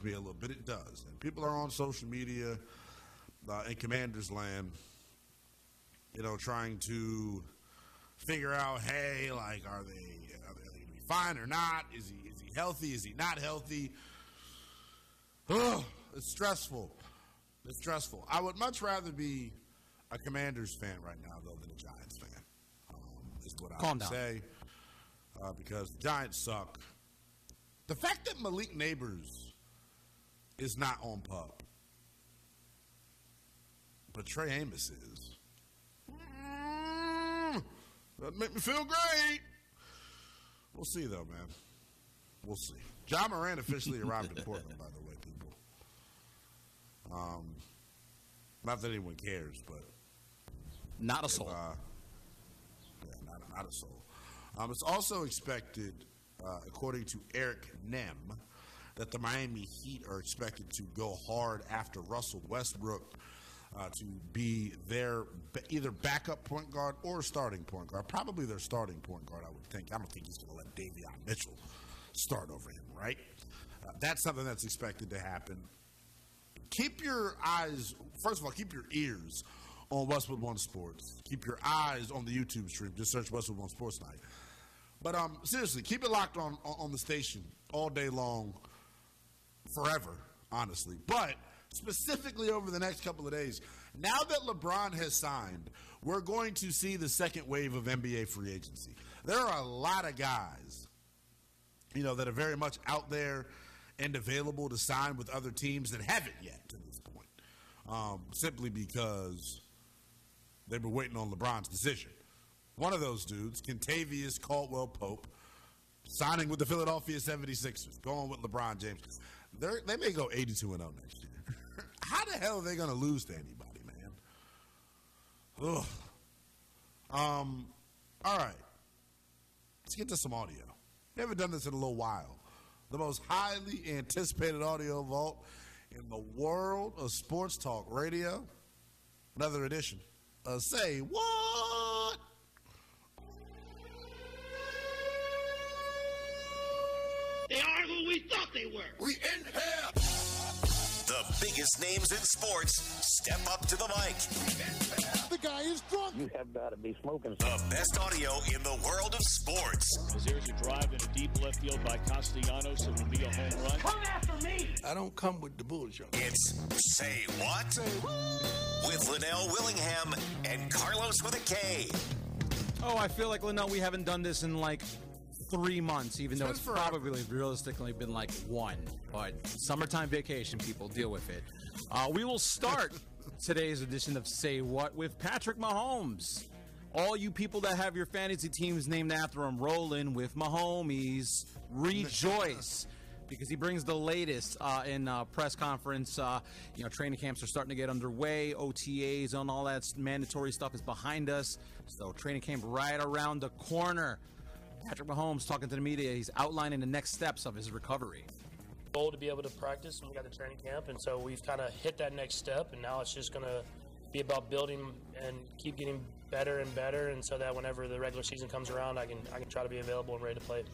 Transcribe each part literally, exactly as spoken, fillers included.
me a little bit. It does. And people are on social media uh, in Commanders land, you know, trying to figure out, hey, like, are they, are they going to be fine or not? Is he is he healthy? Is he not healthy? Oh, it's stressful. It's stressful. I would much rather be a Commanders fan right now, though, than a Giants fan. Um, is what I Calm would down. say. Uh, because the Giants suck. The fact that Malik Neighbors is not on pup, but Trey Amos is, mm, that make me feel great. We'll see, though, man. We'll see. John Moran officially arrived in Portland, by the way, people. Um, not that anyone cares, but Not a if, soul. uh, yeah, not, not a soul. Um, it's also expected, uh, according to Eric Nem, that the Miami Heat are expected to go hard after Russell Westbrook uh, to be their b- either backup point guard or starting point guard. Probably their starting point guard, I would think. I don't think he's going to let Davion Mitchell start over him, right? Uh, that's something that's expected to happen. Keep your eyes, first of all, keep your ears on Westwood One Sports. Keep your eyes on the YouTube stream. Just search Westwood One Sports Night. But um, seriously, keep it locked on, on on the station all day long, forever, honestly. But specifically over the next couple of days, now that LeBron has signed, we're going to see the second wave of N B A free agency. There are a lot of guys, you know, that are very much out there and available to sign with other teams that haven't yet to this point, um, simply because they've been waiting on LeBron's decision. One of those dudes, Kentavious Caldwell-Pope, signing with the Philadelphia seventy-sixers, going with LeBron James. They're, they may go eighty-two and oh next year. How the hell are they going to lose to anybody, man? Ugh. Um, all right. Let's get to some audio. We haven't done this in a little while. The most highly anticipated audio vault in the world of sports talk radio. Another edition of Say What? They are who we thought they were. We in here. The biggest names in sports step up to the mic. The guy is drunk. You have got to be smoking. The best audio in the world of sports. There's a drive in a deep left field by Castellanos. It will be a home run. Come after me. I don't come with the bullshit. It's Say What? Say what? With Linnell Willingham and Carlos with a K. Oh, I feel like, Linnell, we haven't done this in like three months, even though been it's forever. probably realistically been like one. But summertime vacation, people, deal with it. Uh, we will start today's edition of Say What with Patrick Mahomes. All you people that have your fantasy teams named after him, roll in with Mahomes. Rejoice. Because he brings the latest uh, in uh, press conference. Uh, you know, training camps are starting to get underway. O T As and all that mandatory stuff is behind us. So training camp right around the corner. Patrick Mahomes talking to the media. He's outlining the next steps of his recovery. Goal to be able to practice when we got the training camp, and so we've kind of hit that next step, and now it's just going to be about building and keep getting better and better, and so that whenever the regular season comes around, I can I can try to be available and ready to play.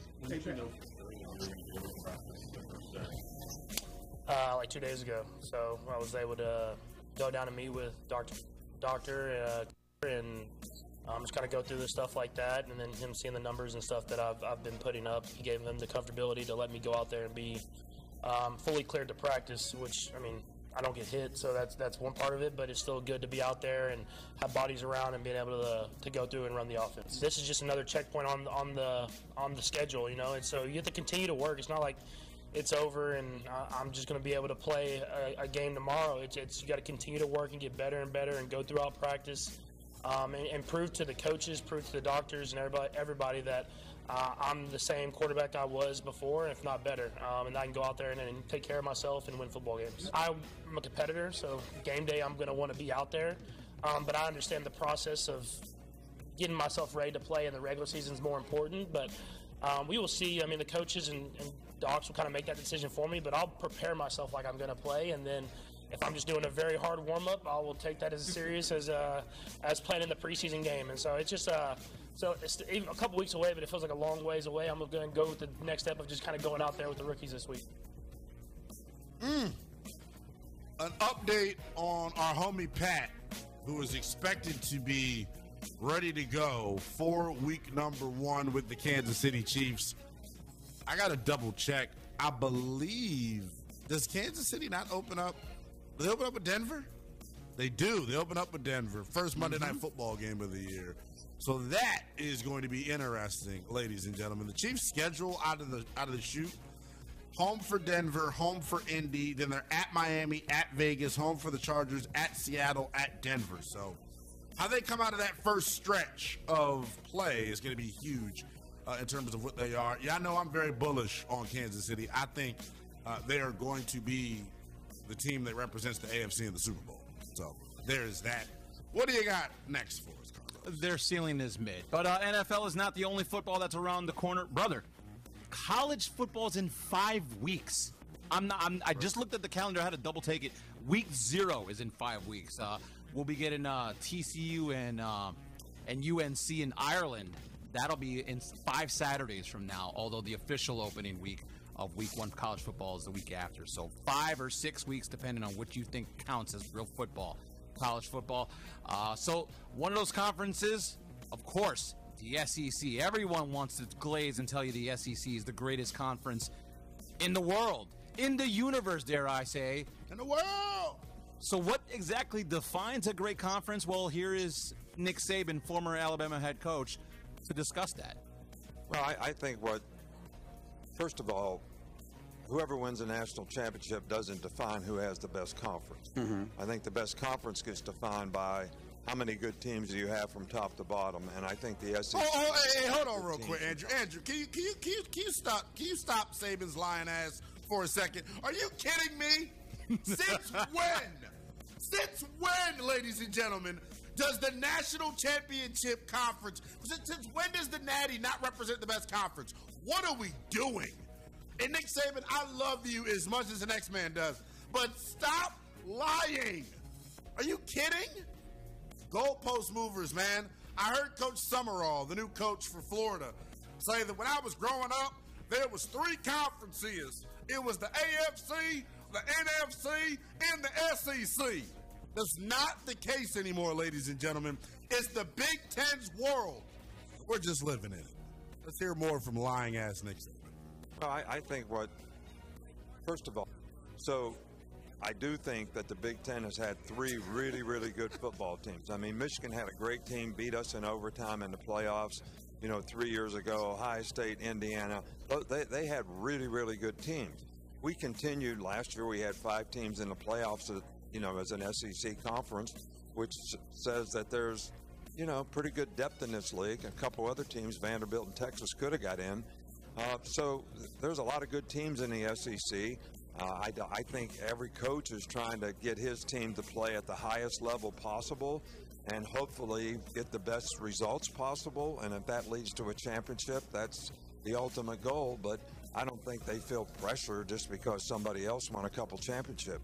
Uh, like two days ago, so I was able to go down and meet with Doctor Doctor uh, and um, just kind of go through the stuff like that, and then him seeing the numbers and stuff that I've I've been putting up. He gave him the comfortability to let me go out there and be um, fully cleared to practice, which I mean. I don't get hit, so that's that's one part of it, but it's still good to be out there and have bodies around and being able to to go through and run the offense. This is just another checkpoint on on the on the schedule, you know, and so you have to continue to work. It's not like it's over and I'm just going to be able to play a, a game tomorrow. It's, it's you got to continue to work and get better and better and go throughout practice um, and, and prove to the coaches, prove to the doctors and everybody everybody that Uh, I'm the same quarterback I was before, if not better, um, and I can go out there and, and take care of myself and win football games. I'm a competitor, so game day I'm going to want to be out there, um, but I understand the process of getting myself ready to play in the regular season is more important, but um, we will see. I mean, the coaches and, and docs will kind of make that decision for me, but I'll prepare myself like I'm going to play, and then if I'm just doing a very hard warm-up, I will take that as serious as uh, as playing in the preseason game, and so it's just uh, – So it's even a couple weeks away, but it feels like a long ways away. I'm going to go with the next step of just kind of going out there with the rookies this week. Mm. an update on our homie Pat, who is expected to be ready to go for week number one with the Kansas City Chiefs. I got to double check. I believe, does Kansas City not open up? Do they open up with Denver? They do. They open up with Denver. First Monday Mm-hmm. Night Football game of the year. So that is going to be interesting, ladies and gentlemen. The Chiefs' schedule out of the out of the chute: home for Denver, home for Indy, then they're at Miami, at Vegas, home for the Chargers, at Seattle, at Denver. So how they come out of that first stretch of play is going to be huge uh, in terms of what they are. Yeah, I know I'm very bullish on Kansas City. I think uh, they are going to be the team that represents the A F C in the Super Bowl. So there's that. What do you got next for us, Carlos? Their ceiling is mid. But uh, N F L is not the only football that's around the corner. Brother, college football's in five weeks. I'm not. I'm, I just looked at the calendar. I had to double take it. Week zero is in five weeks. Uh, we'll be getting uh, T C U and uh, and U N C in Ireland. That'll be in five Saturdays from now. Although the official opening week of Week One college football is the week after. So five or six weeks, depending on what you think counts as real football, college football. Uh, so one of those conferences, of course, the S E C. Everyone wants to glaze and tell you the S E C is the greatest conference in the world, in the universe, dare I say. In the world. So what exactly defines a great conference? Well, here is Nick Saban, former Alabama head coach, to discuss that. Well, I, I think what, first of all, whoever wins a national championship doesn't define who has the best conference. Mm-hmm. I think the best conference gets defined by how many good teams do you have from top to bottom, and I think the S E C. Oh, oh hey, hey, hold on real quick, Andrew. Andrew, can you can you can you, can you stop? Can you stop Saban's lying ass for a second? Are you kidding me? Since when? Since when, ladies and gentlemen, does the national championship conference? Since, since when does the Natty not represent the best conference? What are we doing? And Nick Saban, I love you as much as the next man does, but stop lying. Are you kidding? Goalpost movers, man. I heard Coach Summerall, the new coach for Florida, say that when I was growing up, there was three conferences. It was the A F C, the N F C, and the S E C. That's not the case anymore, ladies and gentlemen. It's the Big Ten's world. We're just living in it. Let's hear more from lying ass Nick Saban. Well, I, I think what, first of all, so I do think that the Big Ten has had three really, really good football teams. I mean, Michigan had a great team, beat us in overtime in the playoffs, you know, three years ago. Ohio State, Indiana, they, they had really, really good teams. We continued. Last year we had five teams in the playoffs, you know, as an S E C conference, which says that there's, you know, pretty good depth in this league. A couple other teams, Vanderbilt and Texas, could have got in. Uh, so there's a lot of good teams in the S E C. Uh, I, I think every coach is trying to get his team to play at the highest level possible and hopefully get the best results possible. And if that leads to a championship, that's the ultimate goal. But I don't think they feel pressure just because somebody else won a couple championships.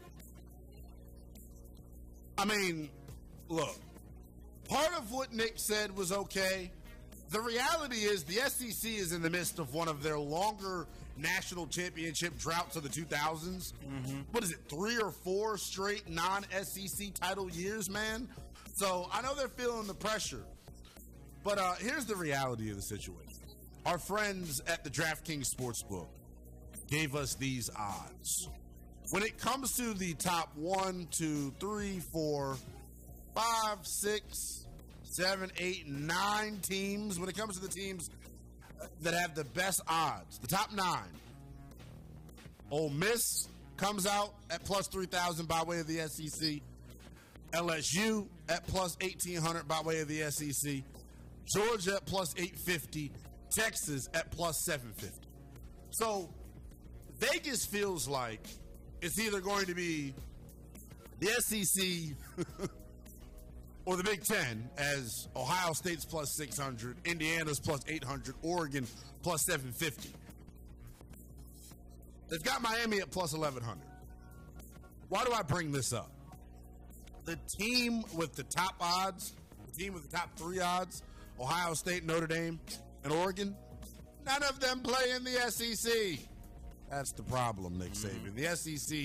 I mean, look, part of what Nick said was okay. The reality is the S E C is in the midst of one of their longer national championship droughts of the two thousands. Mm-hmm. What is it, three or four straight non-S E C title years, man? So I know they're feeling the pressure. But uh, here's the reality of the situation. Our friends at the DraftKings Sportsbook gave us these odds. When it comes to the top one, two, three, four, five, six, seven, eight, nine teams, when it comes to the teams that have the best odds, the top nine, Ole Miss comes out at plus three thousand by way of the S E C. L S U at plus eighteen hundred by way of the S E C. Georgia at plus eight fifty. Texas at plus seven fifty. So Vegas feels like it's either going to be the S E C or the Big Ten, as Ohio State's plus six hundred, Indiana's plus eight hundred, Oregon plus seven fifty. They've got Miami at plus eleven hundred. Why do I bring this up? The team with the top odds, the team with the top three odds, Ohio State, Notre Dame, and Oregon, none of them play in the S E C. That's the problem, Nick Saban. The S E C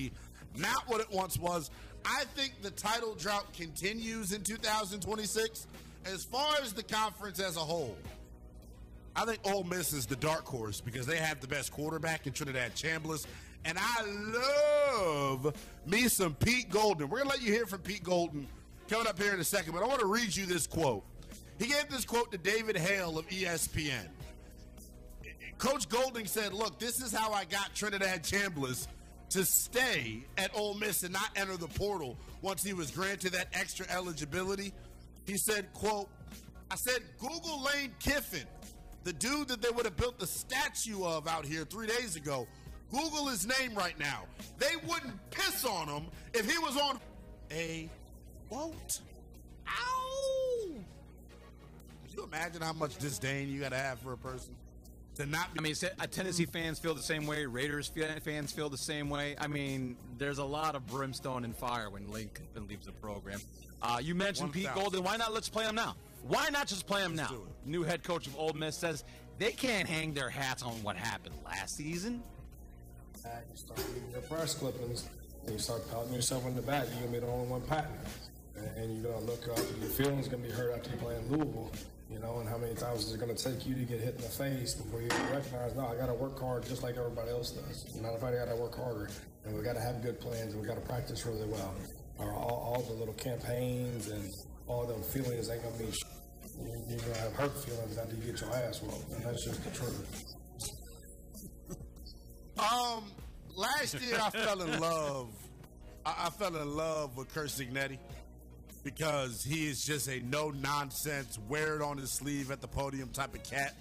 not what it once was. I think the title drought continues in two thousand twenty-six. As far as the conference as a whole, I think Ole Miss is the dark horse because they have the best quarterback in Trinidad Chambliss. And I love me some Pete Golden. We're going to let you hear from Pete Golden coming up here in a second, but I want to read you this quote. He gave this quote to David Hale of E S P N. Coach Golding said, look, this is how I got Trinidad Chambliss to stay at Ole Miss and not enter the portal once he was granted that extra eligibility. He said, quote, I said, Google Lane Kiffin, the dude that they would have built the statue of out here three days ago. Google his name right now. They wouldn't piss on him if he was on a boat. Ow! Can you imagine how much disdain you got to have for a person? To not be- I mean, Tennessee fans feel the same way. Raiders fans feel the same way. I mean, there's a lot of brimstone and fire when Lane Kiffin leaves the program. Uh, you mentioned Pete Golden. Why not let's play him now? Why not just play him now? New head coach of Ole Miss says they can't hang their hats on what happened last season. You start reading your press clippings, and you start patting yourself on the back. You're going to be the only one patting it. And you're going to look up, and your feelings going to be hurt after you play in Louisville. You know, and how many times is it going to take you to get hit in the face before you recognize, no, I got to work hard just like everybody else does. Matter of fact, I got to work harder, and we got to have good plans, and we got to practice really well. Or all, all the little campaigns and all them feelings ain't going to be. You're going to have hurt feelings after you get your ass whooped, and that's just the truth. Um, last year I fell in love. I, I fell in love with Curt Cignetti because he is just a no-nonsense, wear it on his sleeve at the podium type of cat.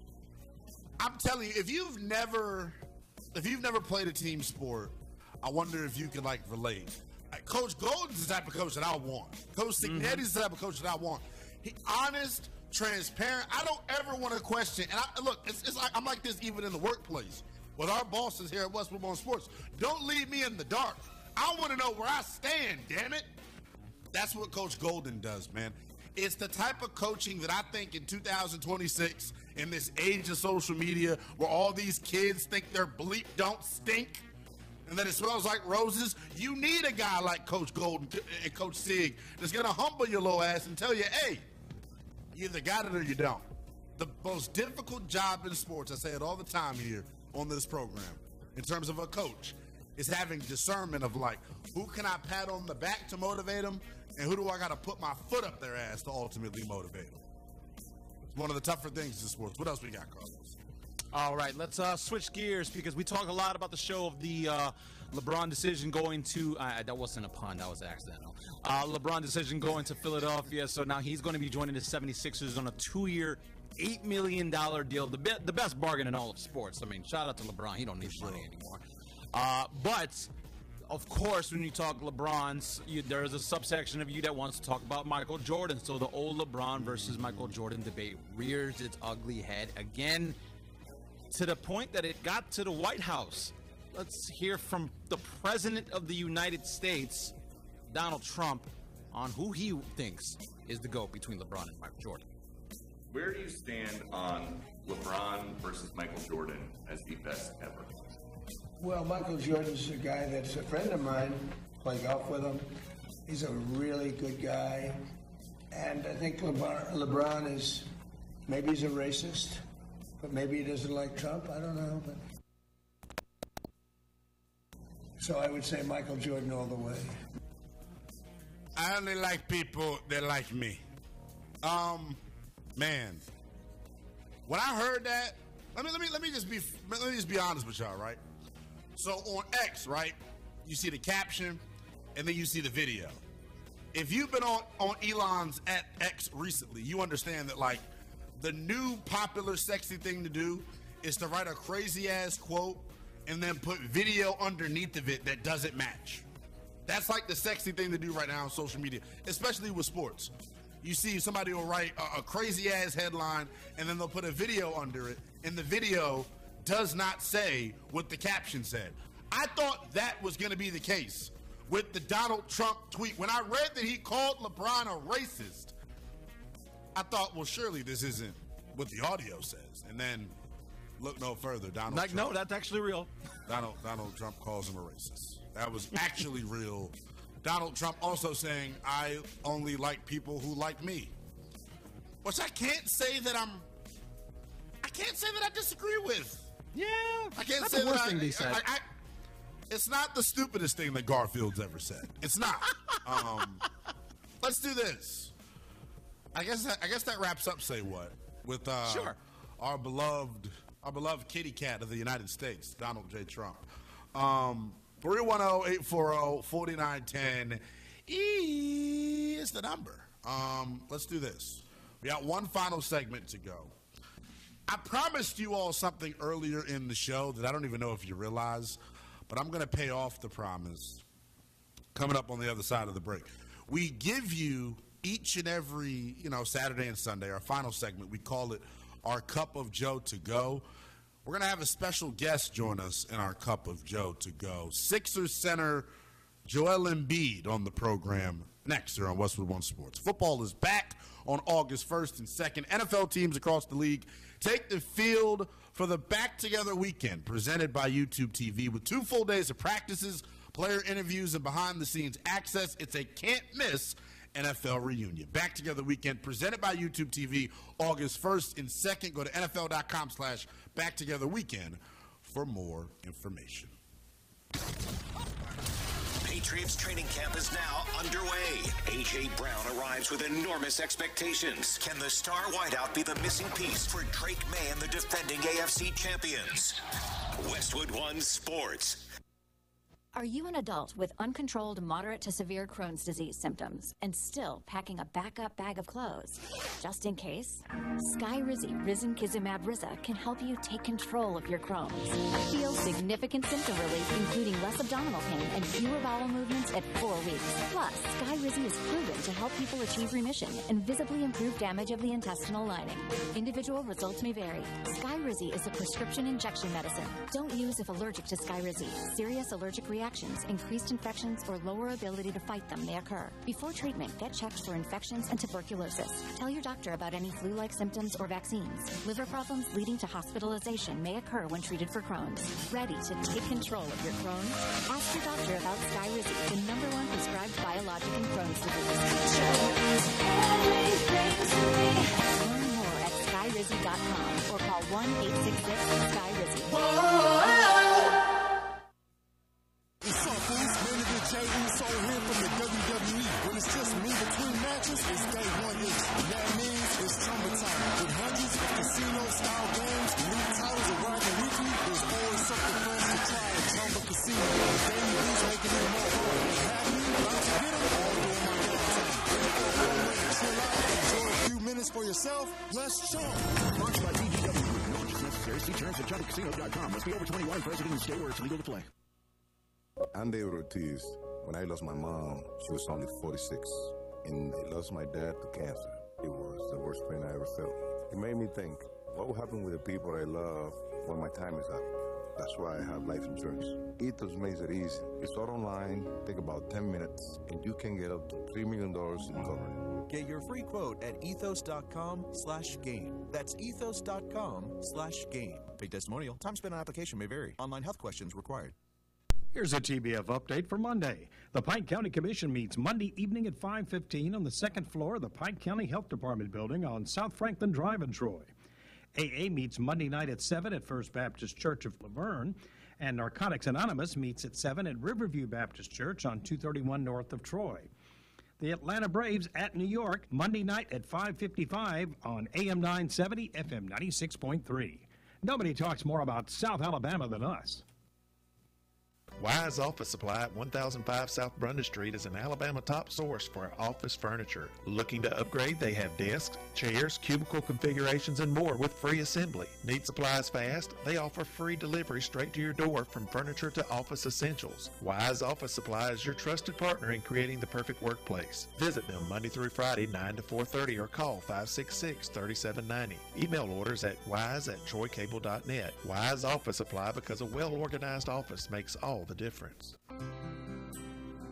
I'm telling you, if you've never, if you've never played a team sport, I wonder if you can like relate. Like, Coach Golden's the type of coach that I want. Coach Cignetti's mm-hmm. the type of coach that I want. He honest, transparent. I don't ever want to question. And I, look, it's, it's like, I'm like this even in the workplace. With our bosses here at West Woodbourne Sports, don't leave me in the dark. I want to know where I stand, damn it. That's what Coach Golden does, man. It's the type of coaching that I think in two thousand twenty-six, in this age of social media, where all these kids think their bleep don't stink and that it smells like roses, you need a guy like Coach Golden and Coach Sig that's going to humble your little ass and tell you, hey, you either got it or you don't. The most difficult job in sports, I say it all the time here on this program, in terms of a coach, is having discernment of like, who can I pat on the back to motivate them, and who do I got to put my foot up their ass to ultimately motivate them? It's one of the tougher things in sports. What else we got, Carlos? All right, let's uh, switch gears because we talk a lot about the show of the uh, LeBron decision going to uh, – that wasn't a pun. That was accidental. Uh, LeBron decision going to Philadelphia. So now he's going to be joining the seventy-sixers on a two-year, eight million dollars deal, the, be- the best bargain in all of sports. I mean, shout out to LeBron. He don't need money anymore. Uh, but, of course, when you talk LeBrons, you, there's a subsection of you that wants to talk about Michael Jordan. So the old LeBron versus Michael Jordan debate rears its ugly head again, to the point that it got to the White House. Let's hear from the President of the United States, Donald Trump, on who he thinks is the GOAT between LeBron and Michael Jordan. Where do you stand on LeBron versus Michael Jordan as the best ever? Well, Michael Jordan's a guy that's a friend of mine. Play golf with him. He's a really good guy. And I think LeBron, LeBron is, maybe he's a racist, but maybe he doesn't like Trump. I don't know. But so I would say Michael Jordan all the way. I only like people that like me. Um, man, when I heard that, let me let me let me just be let me just be honest with y'all, right? So on X, right, you see the caption, and then you see the video. If you've been on on Elon's at X recently, you understand that like the new popular sexy thing to do is to write a crazy ass quote and then put video underneath of it that doesn't match. That's like the sexy thing to do right now on social media, especially with sports. You see somebody will write a, a crazy ass headline and then they'll put a video under it, and the video does not say what the caption said. I thought that was going to be the case with the Donald Trump tweet. When I read that he called LeBron a racist, I thought, well, surely this isn't what the audio says. And then look no further. Donald like, Trump. No, that's actually real. Donald Donald Trump calls him a racist. That was actually real. Donald Trump also saying, I only like people who like me. Which I can't say that I'm, I can't say that I disagree with. Yeah. I can't That's say the worst that I, thing they said. I, I, it's not the stupidest thing that Garfield's ever said. It's not. um, let's do this. I guess that, I guess that wraps up Say What with uh, Sure. our beloved our beloved kitty cat of the United States, Donald J. Trump. Um, three one zero, eight four zero, four nine one zero is the number. Um, let's do this. We got one final segment to go. I promised you all something earlier in the show that I don't even know if you realize, but I'm going to pay off the promise coming up on the other side of the break. We give you each and every, you know, Saturday and Sunday, our final segment, we call it our Cup of Joe to Go. We're going to have a special guest join us in our Cup of Joe to Go. Sixers center Joel Embiid on the program next here on Westwood One Sports. Football is back on August first and second. N F L teams across the league take the field for the Back Together weekend presented by YouTube T V with two full days of practices, player interviews, and behind-the-scenes access. It's a can't-miss N F L reunion. Back Together weekend presented by YouTube T V August first and second. Go to nfl.com slash Back Together weekend for more information. Patriots training camp is now underway. A J. Brown arrives with enormous expectations. Can the star wideout be the missing piece for Drake May and the defending A F C champions? Westwood One Sports. Are you an adult with uncontrolled moderate to severe Crohn's disease symptoms and still packing a backup bag of clothes? Just in case, Skyrizi Risankizumab Riza can help you take control of your Crohn's. Feel significant symptom relief, including less abdominal pain and fewer bowel movements at four weeks. Plus, Skyrizi is proven to help people achieve remission and visibly improve damage of the intestinal lining. Individual results may vary. Skyrizi is a prescription injection medicine. Don't use if allergic to Skyrizi. Serious allergic reactions, increased infections, or lower ability to fight them may occur. Before treatment, get checked for infections and tuberculosis. Tell your doctor about any flu-like symptoms or vaccines. Liver problems leading to hospitalization may occur when treated for Crohn's. Ready to take control of your Crohn's? Ask your doctor about Skyrizi, the number one prescribed biologic in Crohn's disease. Learn more at skyrizi dot com or call one eight six six Sky Rizzi. It's all fools, Manager J Uso here from the W W E. When it's just me between matches, it's day one ish. That means it's Chumba time. With hundreds of casino-style games, new titles arriving weekly, there's always something fresh to try at Chumba Casino. Daily beats making it more fun. Have me, about to get them all during my downtime. Chill out, enjoy a few minutes for yourself. Let's chump. Sponsored by B G W Group. No purchase necessary. See terms at chumba casino dot com. Must be over twenty-one. Present in the state where it's legal to play. I'm David Ortiz. When I lost my mom, she was only forty-six. And I lost my dad to cancer. It was the worst pain I ever felt. It made me think, what will happen with the people I love when my time is up? That's why I have life insurance. Ethos makes it easy. It's all online, take about ten minutes, and you can get up to three million dollars in coverage. Get your free quote at ethos.com slash game. That's ethos.com slash game. Paid testimonial. Time spent on application may vary. Online health questions required. Here's a T B F update for Monday. The Pike County Commission meets Monday evening at five fifteen on the second floor of the Pike County Health Department building on South Franklin Drive in Troy. A A meets Monday night at seven at First Baptist Church of Laverne, and Narcotics Anonymous meets at seven at Riverview Baptist Church on two thirty-one north of Troy. The Atlanta Braves at New York Monday night at five fifty-five on A M nine seventy, F M ninety-six point three. Nobody talks more about South Alabama than us. Wise Office Supply at one thousand five South Brunda Street is an Alabama top source for office furniture. Looking to upgrade? They have desks, chairs, cubicle configurations, and more with free assembly. Need supplies fast? They offer free delivery straight to your door from furniture to office essentials. Wise Office Supply is your trusted partner in creating the perfect workplace. Visit them Monday through Friday, nine to four thirty, or call five six six, three seven nine zero. Email orders at wise at troy cable dot net. Wise Office Supply, because a well-organized office makes all the difference.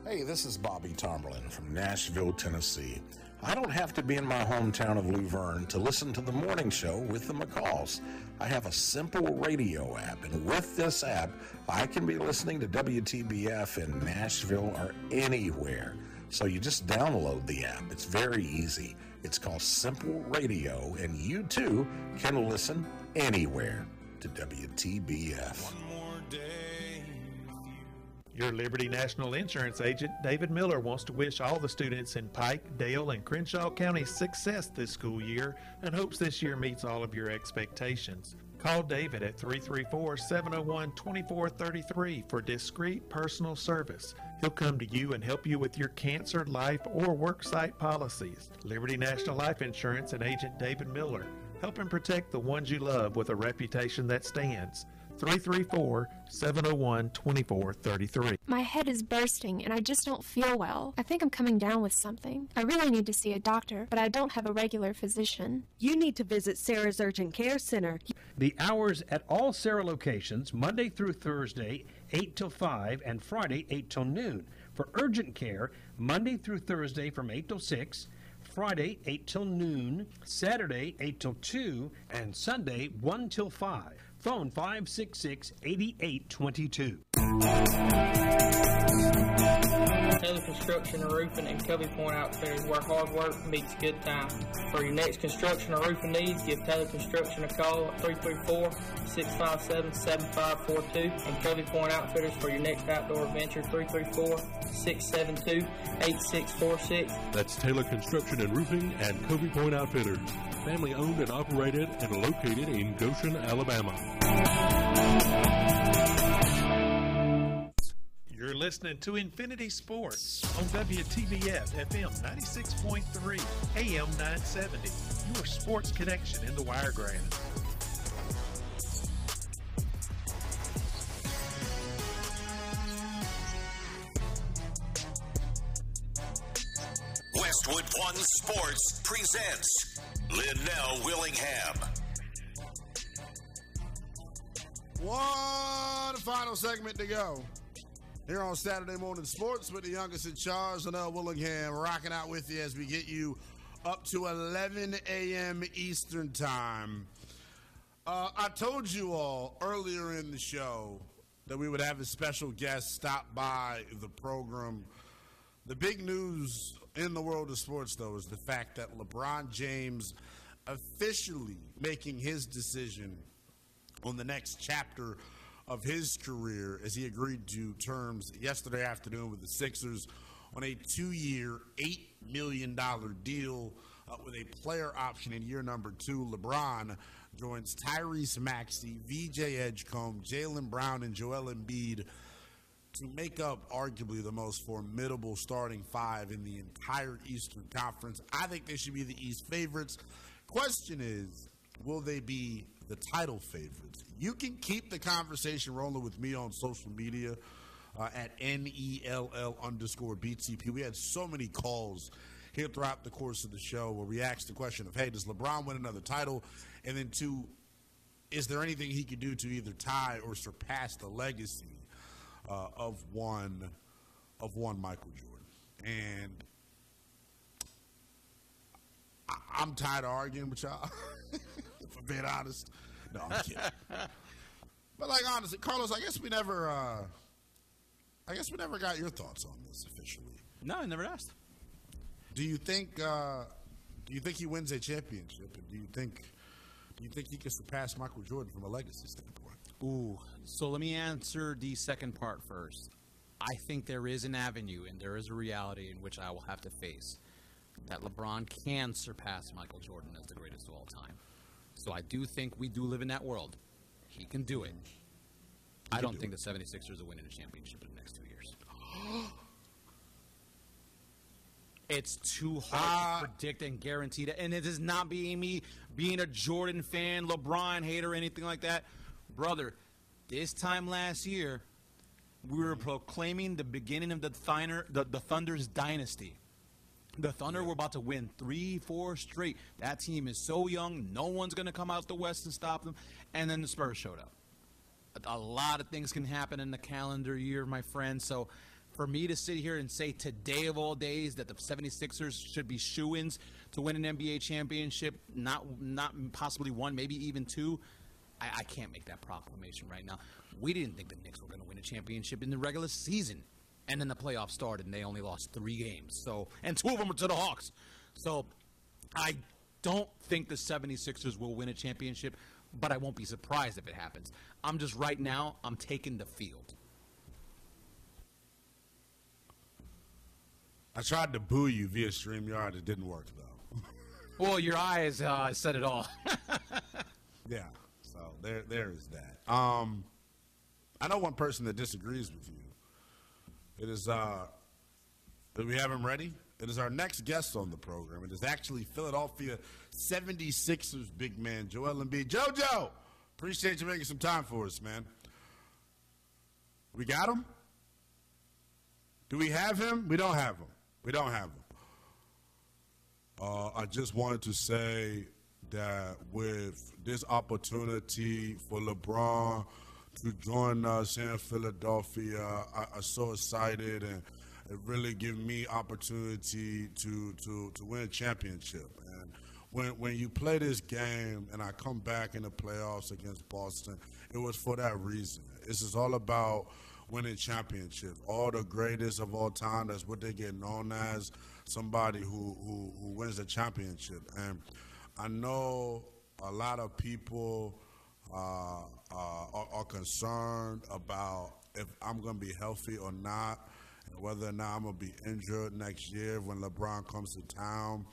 Hey, this is Bobby Tomberlin from Nashville, Tennessee. I don't have to be in my hometown of Luverne to listen to the morning show with the McCalls. I have a simple radio app, and with this app, I can be listening to W T B F in Nashville or anywhere. So you just download the app. It's very easy. It's called Simple Radio, and you too can listen anywhere to W T B F. One more day. Your Liberty National Insurance agent, David Miller, wants to wish all the students in Pike, Dale, and Crenshaw counties success this school year and hopes this year meets all of your expectations. Call David at three three four, seven oh one, two four three three for discreet personal service. He'll come to you and help you with your cancer, life, or worksite policies. Liberty National Life Insurance and agent David Miller, helping protect the ones you love with a reputation that stands. three three four, seven oh one, two four three three. My head is bursting and I just don't feel well. I think I'm coming down with something. I really need to see a doctor, but I don't have a regular physician. You need to visit Sarah's Urgent Care Center. The hours at all Sarah locations, Monday through Thursday, eight till five, and Friday, eight till noon. For urgent care, Monday through Thursday from eight till six, Friday, eight till noon, Saturday, eight till two, and Sunday, one till five. Phone five six six, eight eight two two. Taylor Construction and Roofing and Covey Point Outfitters, where hard work meets good time. For your next construction or roofing needs, give Taylor Construction a call at three three four, six five seven, seven five four two and Covey Point Outfitters for your next outdoor adventure, three three four, six seven two, eight six four six. That's Taylor Construction and Roofing and Covey Point Outfitters. Family owned and operated and located in Goshen, Alabama. You're listening to Infinity Sports on W T B F F M ninety-six point three, A M nine seventy, your sports connection in the Wiregrass. Westwood One Sports presents Linnell Willingham. One final segment to go. Here on Saturday Morning Sports with the youngest in charge, Linnell Willingham, rocking out with you as we get you up to eleven a.m. Eastern Time. Uh, I told you all earlier in the show that we would have a special guest stop by the program. The big news in the world of sports, though, is the fact that LeBron James officially making his decision on the next chapter of his career as he agreed to terms yesterday afternoon with the Sixers on a two-year, eight million dollars deal uh, with a player option in year number two. LeBron joins Tyrese Maxey, V J Edgecombe, Jaylen Brown, and Joel Embiid to make up arguably the most formidable starting five in the entire Eastern Conference. I think they should be the East favorites. Question is, will they be the title favorites? You can keep the conversation rolling with me on social media uh, at N E L L underscore B T P. We had so many calls here throughout the course of the show where we asked the question of, hey, does LeBron win another title? And then two, is there anything he could do to either tie or surpass the legacy uh, of one of one Michael Jordan? And I, I'm tired of arguing with y'all, if I'm being honest. No, I'm kidding. But like honestly, Carlos, I guess we never, uh, I guess we never got your thoughts on this officially. No, I never asked. Do you think, uh, do you think he wins a championship? And do you think, do you think he can surpass Michael Jordan from a legacy standpoint? Ooh, so let me answer the second part first. I think there is an avenue and there is a reality in which I will have to face that LeBron can surpass Michael Jordan as the greatest of all time. So I do think we do live in that world. He can do it. I don't think the seventy-sixers will win a championship in the next two years. It's too hard uh, to predict and guarantee that. And it is not being me being a Jordan fan, LeBron hater, anything like that. Brother, this time last year, we were proclaiming the beginning of the, Thunder, the, the Thunder's dynasty. The Thunder were about to win three, four straight. That team is so young, no one's going to come out the West and stop them. And then the Spurs showed up. A, a lot of things can happen in the calendar year, my friend. So for me to sit here and say today of all days that the seventy-sixers should be shoo-ins to win an N B A championship, not not possibly one, maybe even two, I, I can't make that proclamation right now. We didn't think the Knicks were going to win a championship in the regular season. And then the playoffs started, and they only lost three games. So, and two of them were to the Hawks. So I don't think the seventy-sixers will win a championship, but I won't be surprised if it happens. I'm just right now, I'm taking the field. I tried to boo you via StreamYard. It didn't work, though. Well, your eyes uh, said it all. Yeah, so there, there is that. Um, I know one person that disagrees with you. It is, uh, do we have him ready? It is our next guest on the program. It is actually Philadelphia seventy-sixers big man, Joel Embiid. JoJo, appreciate you making some time for us, man. We got him? Do we have him? We don't have him. We don't have him. Uh, I just wanted to say that with this opportunity for LeBron to join us in Philadelphia, I, I'm so excited, and it really gives me opportunity to, to, to win a championship. And when when you play this game and I come back in the playoffs against Boston, it was for that reason. This is all about winning championships. All the greatest of all time, that's what they get known as, somebody who, who, who wins the championship. And I know a lot of people uh, uh, are, are concerned about if I'm going to be healthy or not, and whether or not I'm going to be injured next year when LeBron comes to town.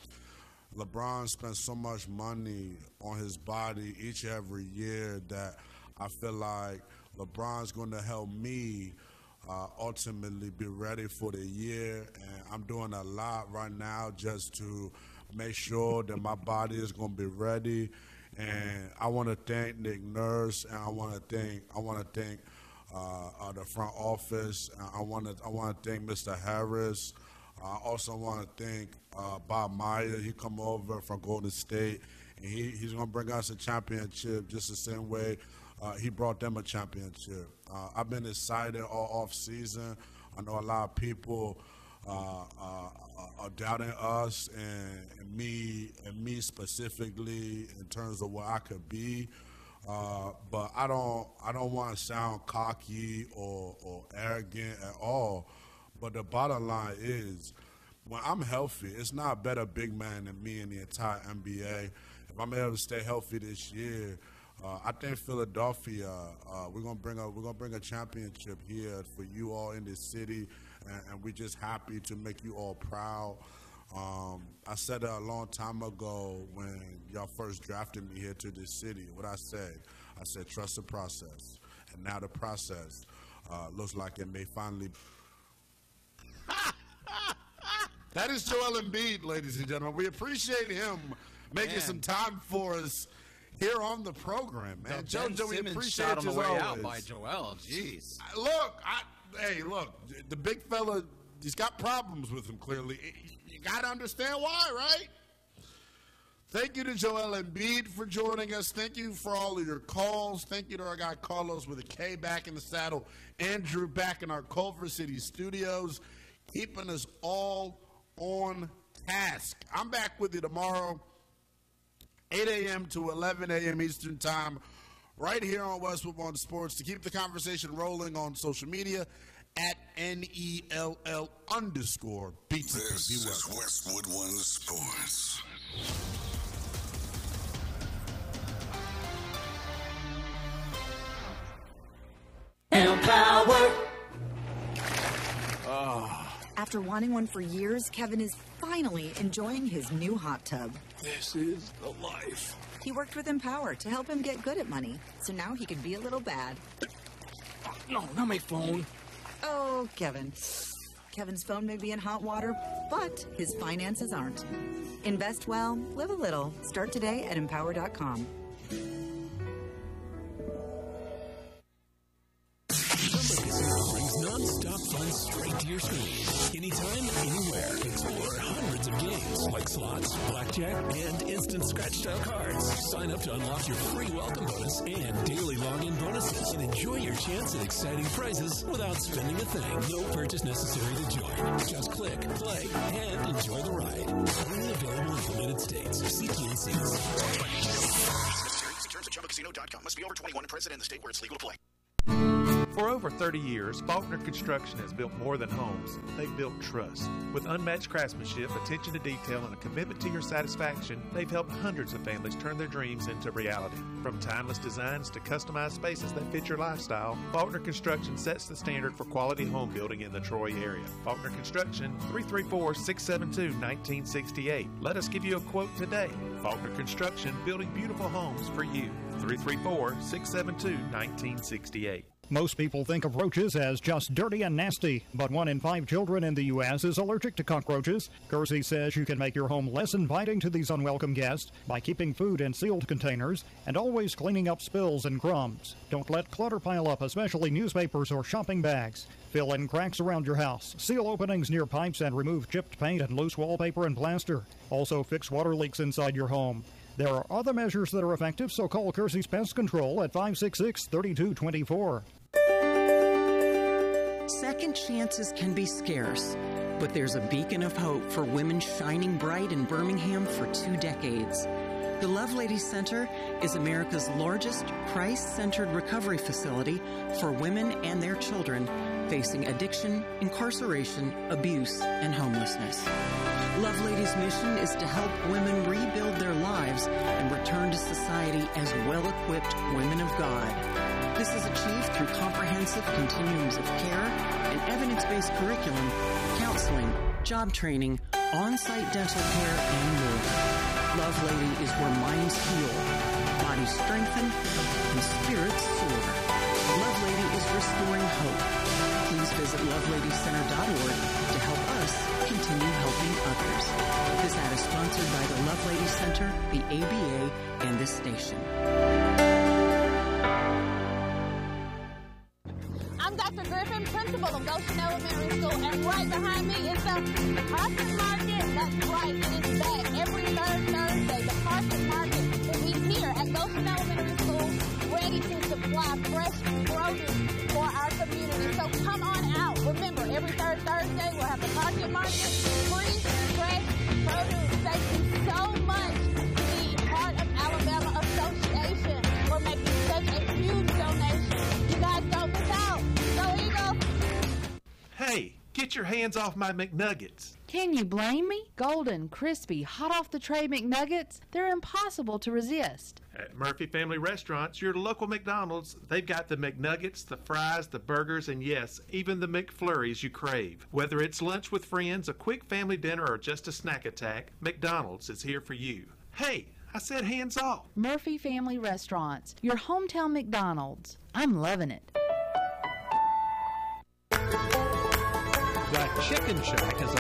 LeBron spends so much money on his body each and every year that I feel like LeBron's going to help me uh, ultimately be ready for the year. And I'm doing a lot right now just to make sure that my body is going to be ready. And I want to thank Nick Nurse, and I want to thank I want to thank uh, uh, the front office. I want to I want to thank Mister Harris. I also want to thank uh, Bob Meyer. He come over from Golden State, and he, he's going to bring us a championship just the same way uh, he brought them a championship. Uh, I've been excited all off season. I know a lot of people uh, uh, are doubting us and, and me and me specifically in terms of what I could be. Uh, but I don't I don't want to sound cocky or, or arrogant at all. But the bottom line is, when I'm healthy, it's not a better big man than me in the entire N B A. If I'm able to stay healthy this year, uh, I think Philadelphia, uh, we're gonna bring a we're gonna bring a championship here for you all in this city, and, and we're just happy to make you all proud. Um, I said it a long time ago when y'all first drafted me here to this city. What I said, I said trust the process, and now the process uh, looks like it may finally. That is Joel Embiid, ladies and gentlemen. We appreciate him making Man. some time for us here on the program, man. The Ben JoJo, we Simmons appreciate shot on you the way always. out by Joel. Jeez. I- Look, I, hey, look, the big fella, he's got problems with him, clearly. You got to understand why, right? Thank you to Joel Embiid for joining us. Thank you for all of your calls. Thank you to our guy Carlos with a K back in the saddle. Andrew back in our Culver City studios, keeping us all on task. I'm back with you tomorrow, eight a.m. to eleven a.m. Eastern Time, right here on Westwood One Sports, to keep the conversation rolling on social media at N E L L underscore B T P. This is Westwood One Sports. Empower. After wanting one for years, Kevin is finally enjoying his new hot tub. This is the life. He worked with Empower to help him get good at money, so now he can be a little bad. No, not my phone. Oh, Kevin. Kevin's phone may be in hot water, but his finances aren't. Invest well, live a little. Start today at empower dot com. Brings non-stop fun straight right to your screen. Anytime, anywhere. Explore hundreds of games like slots, blackjack, and instant scratch-style cards. Sign up to unlock your free welcome bonus and daily login bonuses, and enjoy your chance at exciting prizes without spending a thing. No purchase necessary to join. Just click, play, and enjoy the ride. Only available in limited states. See T and C's. Terms at Chumba Casino dot com. Must be over twenty-one and present in the state where it's legal to play. For over thirty years, Faulkner Construction has built more than homes. They've built trust. With unmatched craftsmanship, attention to detail, and a commitment to your satisfaction, they've helped hundreds of families turn their dreams into reality. From timeless designs to customized spaces that fit your lifestyle, Faulkner Construction sets the standard for quality home building in the Troy area. Faulkner Construction, three three four, six seven two, one nine six eight. Let us give you a quote today. Faulkner Construction, building beautiful homes for you. three three four, six seven two, one nine six eight. Most people think of roaches as just dirty and nasty, but one in five children in the U S is allergic to cockroaches. Kersey says you can make your home less inviting to these unwelcome guests by keeping food in sealed containers and always cleaning up spills and crumbs. Don't let clutter pile up, especially newspapers or shopping bags. Fill in cracks around your house, seal openings near pipes, and remove chipped paint and loose wallpaper and plaster. Also fix water leaks inside your home. There are other measures that are effective, so call Kersey's Pest Control at five six six, three two two four. Second chances can be scarce, but there's a beacon of hope for women shining bright in Birmingham for two decades. The Lovelady Center is America's largest Christ-centered recovery facility for women and their children facing addiction, incarceration, abuse, and homelessness. Lovelady's mission is to help women rebuild their lives and return to society as well-equipped women of God. This is achieved through comprehensive continuums of care and evidence-based curriculum, counseling, job training, on-site dental care, and more. Lovelady is where minds heal, bodies strengthen, and spirits soar. Lovelady is restoring hope. Please visit lovelady center dot org to help us continue helping others. This ad is sponsored by the Lovelady Center, the A B A, and this station. I'm Doctor Griffin, principal of Goshen Elementary School, and right behind me is the Carson Market. That's right, it is back every third Thursday. The Carson Market will be here at Goshen Elementary School, ready to supply fresh produce for our community. So come on out. Remember, every third Thursday we'll have the Market Market, free, fresh produce. Thank you so much to the Heart of Alabama Association for making such a huge donation. You guys don't miss out. Go Eagles! Hey, get your hands off my McNuggets. Can you blame me? Golden, crispy, hot off the tray McNuggets, they're impossible to resist. At Murphy Family Restaurants, your local McDonald's, they've got the McNuggets, the fries, the burgers, and yes, even the McFlurries you crave. Whether it's lunch with friends, a quick family dinner, or just a snack attack, McDonald's is here for you. Hey, I said hands off. Murphy Family Restaurants, your hometown McDonald's. I'm loving it. The Chicken Shack is